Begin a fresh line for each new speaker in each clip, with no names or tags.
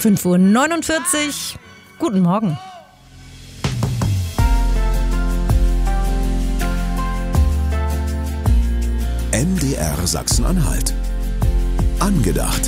5:49 Uhr. Guten Morgen.
MDR Sachsen-Anhalt. Angedacht.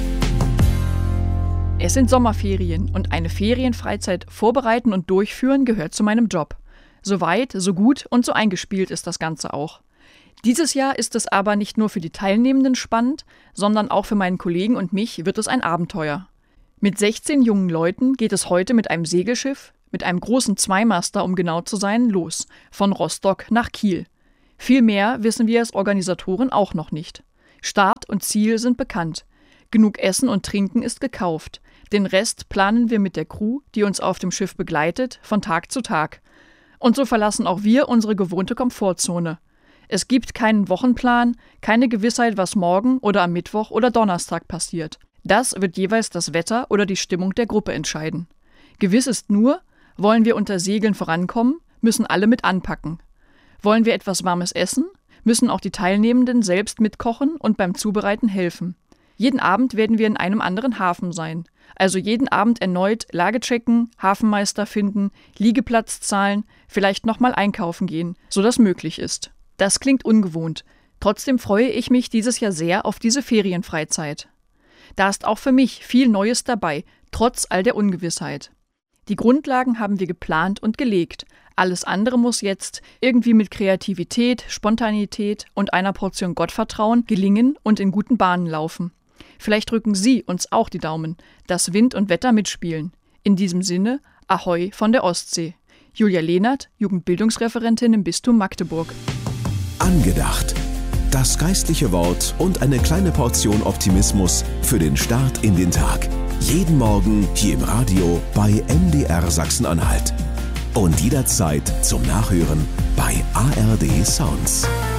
Es sind Sommerferien und eine Ferienfreizeit vorbereiten und durchführen gehört zu meinem Job. So weit, so gut und so eingespielt ist das Ganze auch. Dieses Jahr ist es aber nicht nur für die Teilnehmenden spannend, sondern auch für meinen Kollegen und mich wird es ein Abenteuer. Mit 16 jungen Leuten geht es heute mit einem Segelschiff, mit einem großen Zweimaster, um genau zu sein, los, von Rostock nach Kiel. Viel mehr wissen wir als Organisatoren auch noch nicht. Start und Ziel sind bekannt. Genug Essen und Trinken ist gekauft. Den Rest planen wir mit der Crew, die uns auf dem Schiff begleitet, von Tag zu Tag. Und so verlassen auch wir unsere gewohnte Komfortzone. Es gibt keinen Wochenplan, keine Gewissheit, was morgen oder am Mittwoch oder Donnerstag passiert. Das wird jeweils das Wetter oder die Stimmung der Gruppe entscheiden. Gewiss ist nur, wollen wir unter Segeln vorankommen, müssen alle mit anpacken. Wollen wir etwas Warmes essen, müssen auch die Teilnehmenden selbst mitkochen und beim Zubereiten helfen. Jeden Abend werden wir in einem anderen Hafen sein. Also jeden Abend erneut Lage checken, Hafenmeister finden, Liegeplatz zahlen, vielleicht nochmal einkaufen gehen, so das möglich ist. Das klingt ungewohnt. Trotzdem freue ich mich dieses Jahr sehr auf diese Ferienfreizeit. Da ist auch für mich viel Neues dabei, trotz all der Ungewissheit. Die Grundlagen haben wir geplant und gelegt. Alles andere muss jetzt irgendwie mit Kreativität, Spontanität und einer Portion Gottvertrauen gelingen und in guten Bahnen laufen. Vielleicht drücken Sie uns auch die Daumen, dass Wind und Wetter mitspielen. In diesem Sinne, Ahoi von der Ostsee. Julia Lehnert, Jugendbildungsreferentin im Bistum Magdeburg.
Angedacht. Das geistliche Wort und eine kleine Portion Optimismus für den Start in den Tag. Jeden Morgen hier im Radio bei MDR Sachsen-Anhalt. Und jederzeit zum Nachhören bei ARD Sounds.